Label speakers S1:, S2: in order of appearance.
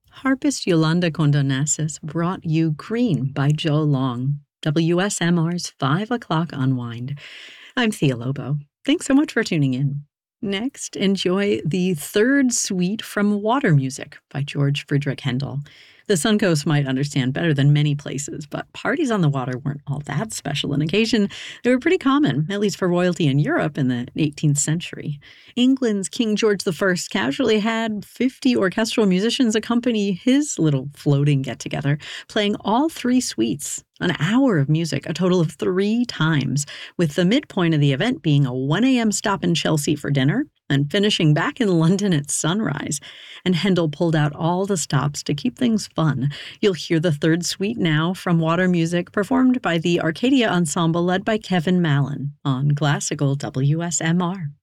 S1: Harpist Yolanda Condonassis brought you Green by Joe Long, WSMR's 5 o'clock unwind. I'm Thea Lobo. Thanks so much for tuning in. Next, enjoy the third suite from Water Music by George Friedrich Handel. The Suncoast might understand better than many places, but parties on the water weren't all that special an occasion. They were pretty common, at least for royalty in Europe in the 18th century. England's King George I casually had 50 orchestral musicians accompany his little floating get-together, playing all three suites, an hour of music, a total of 3 times, with the midpoint of the event being a 1 a.m. stop in Chelsea for dinner and finishing back in London at sunrise. And Handel pulled out all the stops to keep things fun. You'll hear the third suite now from Water Music, performed by the Arcadia Ensemble led by Kevin Mallon on Classical WSMR.